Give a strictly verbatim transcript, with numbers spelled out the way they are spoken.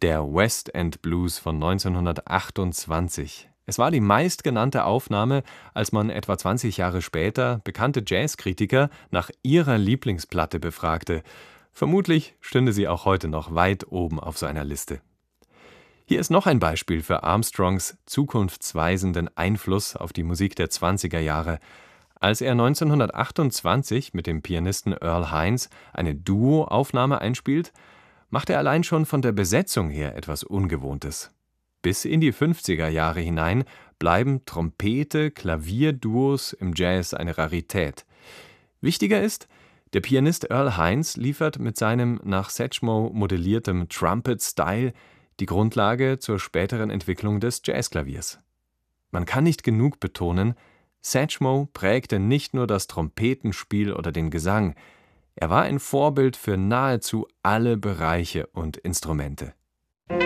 Der West End Blues von neunzehnhundertachtundzwanzig. Es war die meistgenannte Aufnahme, als man etwa zwanzig Jahre später bekannte Jazzkritiker nach ihrer Lieblingsplatte befragte. Vermutlich stünde sie auch heute noch weit oben auf so einer Liste. Hier ist noch ein Beispiel für Armstrongs zukunftsweisenden Einfluss auf die Musik der zwanziger Jahre. Als er neunzehnhundertachtundzwanzig mit dem Pianisten Earl Hines eine Duo-Aufnahme einspielt, macht er allein schon von der Besetzung her etwas Ungewohntes. Bis in die fünfziger Jahre hinein bleiben Trompete-Klavier-Duos im Jazz eine Rarität. Wichtiger ist, der Pianist Earl Hines liefert mit seinem nach Satchmo modelliertem Trumpet-Style die Grundlage zur späteren Entwicklung des Jazzklaviers. Man kann nicht genug betonen, Satchmo prägte nicht nur das Trompetenspiel oder den Gesang, er war ein Vorbild für nahezu alle Bereiche und Instrumente.